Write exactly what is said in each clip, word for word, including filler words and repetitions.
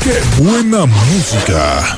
¡Qué buena música!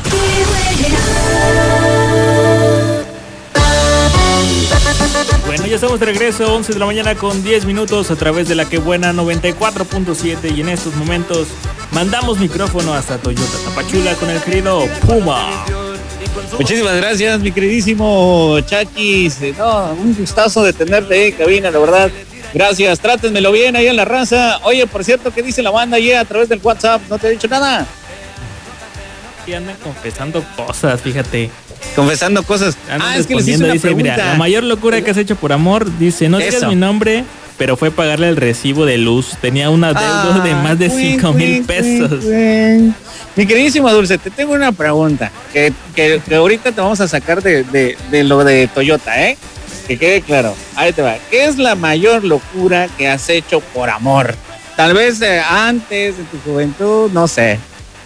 Bueno, ya estamos de regreso, once de la mañana con diez minutos a través de la Que Buena noventa y cuatro punto siete, y en estos momentos mandamos micrófono hasta Toyota Tapachula con el querido Puma. Muchísimas gracias, mi queridísimo Chakis. No, un gustazo de tenerte en cabina, la verdad. Gracias, trátenmelo bien ahí en la raza. Oye, por cierto, ¿qué dice la banda ahí a través del WhatsApp? ¿No te he dicho nada? Y andan confesando cosas, fíjate. Confesando cosas. Andan ah, es que les hice una dice, pregunta. Mira, la mayor locura que has hecho por amor, dice, no digas mi nombre, pero fue pagarle el recibo de luz. Tenía una deuda ah, de más de cinco mil pesos. Win. Mi queridísimo Dulce, te tengo una pregunta que, que, que ahorita te vamos a sacar de, de, de lo de Toyota, ¿eh? Que quede claro. Ahí te va. ¿Qué es la mayor locura que has hecho por amor? Tal vez eh, antes de tu juventud, no sé.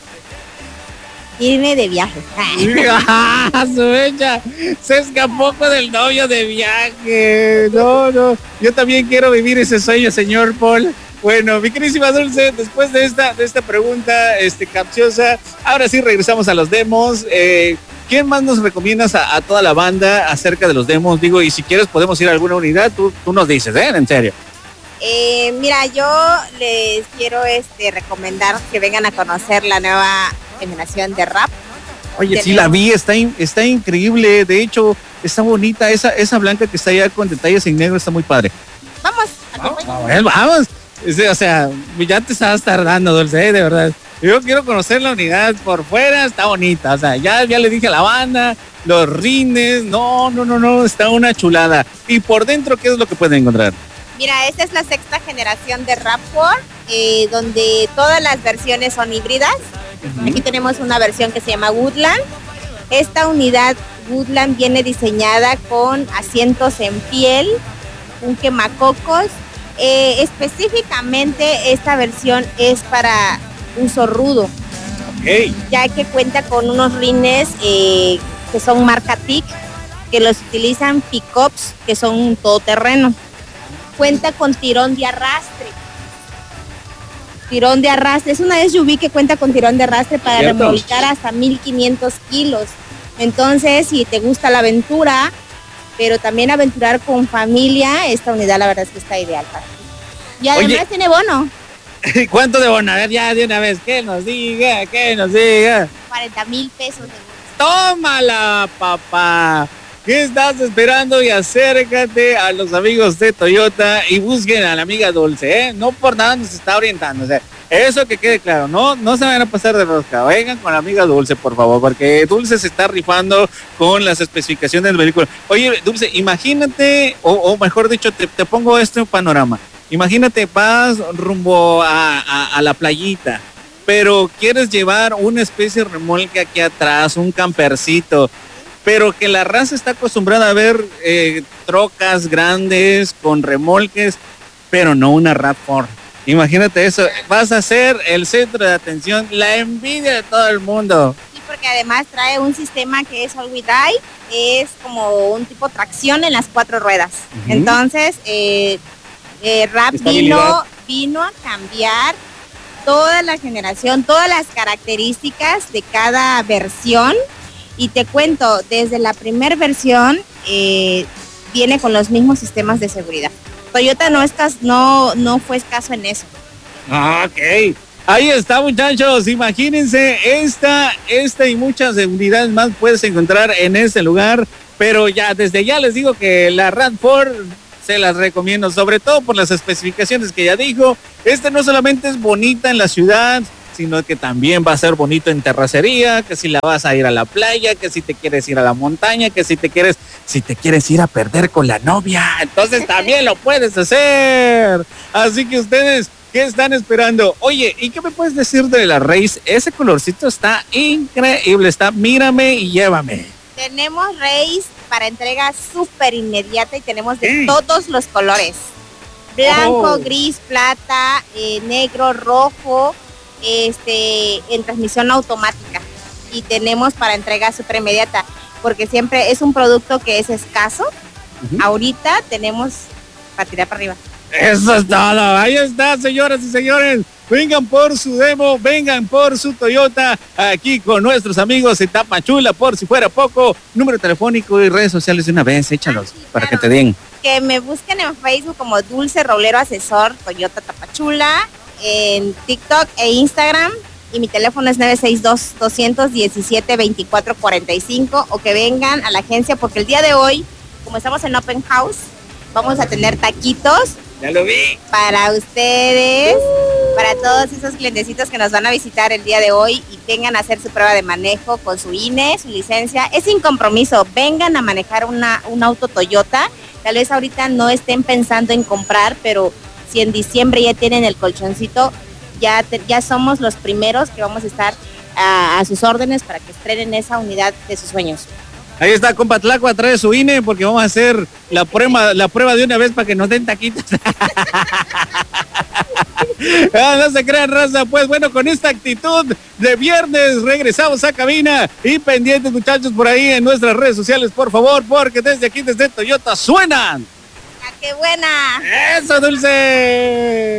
Irme de viaje. ¡Ah, su mecha! Se escapó con el novio de viaje. No, no. Yo también quiero vivir ese sueño, señor Paul. Bueno, mi queridísima Dulce, después de esta, de esta pregunta este, capciosa, ahora sí regresamos a los demos. Eh, ¿Quién más nos recomiendas a, a toda la banda acerca de los demos? Digo, y si quieres podemos ir a alguna unidad, tú, tú nos dices, ¿eh? En serio. Eh, mira, yo les quiero este, recomendar que vengan a conocer la nueva generación de rap. Oye, Tenemos... sí la vi, está, in, está increíble. De hecho, está bonita. Esa, esa blanca que está allá con detalles en negro está muy padre. Vamos, acompáñame. Vamos, vamos. O sea, ya te estabas tardando, Dulce, ¿eh? De verdad. Yo quiero conocer la unidad por fuera, está bonita. O sea, ya, ya le dije a la banda, los rines, no, no, no, no, está una chulada. Y por dentro, ¿qué es lo que pueden encontrar? Mira, esta es la sexta generación de RAV cuatro, eh, donde todas las versiones son híbridas. Uh-huh. Aquí tenemos una versión que se llama Woodland. Esta unidad Woodland viene diseñada con asientos en piel, un quemacocos. Eh, específicamente esta versión es para uso rudo, okay. Ya que cuenta con unos rines eh, que son marca T I C, que los utilizan pickups que son un todoterreno. Cuenta con tirón de arrastre. Tirón de arrastre. Es una S U V que cuenta con tirón de arrastre para ¿Cierto? remolcar hasta mil quinientos kilos. Entonces, si te gusta la aventura, pero también aventurar con familia, esta unidad la verdad es que está ideal para ti. Y además Oye, tiene bono. ¿Cuánto de bono? A ver, ya de una vez, que nos diga, que nos diga. cuarenta mil pesos de bono. ¡Tómala, papá! ¿Qué estás esperando? Y acércate a los amigos de Toyota y busquen a la amiga Dulce, ¿eh? No por nada nos está orientando, o sea, eso que quede claro, no, no se van a pasar de rosca, vengan con la amiga Dulce, por favor, porque Dulce se está rifando con las especificaciones del vehículo. Oye, Dulce, imagínate, o, o mejor dicho, te, te pongo este panorama. Imagínate, vas rumbo a, a, a la playita, pero quieres llevar una especie de remolque aquí atrás, un campercito, pero que la raza está acostumbrada a ver eh, trocas grandes con remolques, pero no una RAV cuatro. Imagínate eso, vas a ser el centro de atención, la envidia de todo el mundo. Sí, porque además trae un sistema que es all-wheel drive, es como un tipo tracción en las cuatro ruedas. Uh-huh. Entonces, eh, eh, RAV vino, vino a cambiar toda la generación, todas las características de cada versión. Y te cuento, desde la primera versión eh, viene con los mismos sistemas de seguridad. Toyota no, es cas- no, no fue escaso en eso. Ah, ok. Ahí está, muchachos. Imagínense, esta, esta y muchas unidades más puedes encontrar en este lugar. Pero ya, desde ya les digo que la RAV cuatro se las recomiendo, sobre todo por las especificaciones que ya dijo. Esta no solamente es bonita en la ciudad, sino que también va a ser bonito en terracería, que si la vas a ir a la playa, que si te quieres ir a la montaña, que si te quieres, si te quieres ir a perder con la novia, entonces también lo puedes hacer. Así que ustedes, ¿qué están esperando? Oye, ¿y qué me puedes decir de la Race? Ese colorcito está increíble, está mírame y llévame. Tenemos Race para entrega súper inmediata y tenemos de sí. todos los colores. Blanco, oh. gris, plata, eh, negro, rojo, este, en transmisión automática, y tenemos para entrega súper inmediata, porque siempre es un producto que es escaso. Uh-huh. Ahorita tenemos para tirar para arriba. Eso es todo. Ahí está, señoras y señores. Vengan por su demo, vengan por su Toyota, aquí con nuestros amigos en Tapachula, por si fuera poco. Número telefónico y redes sociales de una vez, échalos, ah, sí, para claro. que te den. Que me busquen en Facebook como Dulce Rolero Asesor Toyota Tapachula, en TikTok e Instagram. Y mi teléfono es nueve seis dos, dos uno siete, dos cuatro cuatro cinco, o que vengan a la agencia, porque el día de hoy, como estamos en Open House, vamos a tener taquitos. Ya lo vi. Para ustedes, uh. para todos esos clientecitos que nos van a visitar el día de hoy y vengan a hacer su prueba de manejo con su I N E, su licencia. Es sin compromiso, vengan a manejar una, un auto Toyota. Tal vez ahorita no estén pensando en comprar, pero si en diciembre ya tienen el colchoncito, ya, te, ya somos los primeros que vamos a estar a, a sus órdenes para que estrenen esa unidad de sus sueños. Ahí está, compa Tlacua, trae su I N E porque vamos a hacer la prueba, la prueba de una vez para que nos den taquitos. Ah, no se crean, raza. Pues bueno, con esta actitud de viernes regresamos a cabina y pendientes, muchachos, por ahí en nuestras redes sociales, por favor, porque desde aquí, desde Toyota, suenan. ¡Ah, qué buena! ¡Eso, Dulce!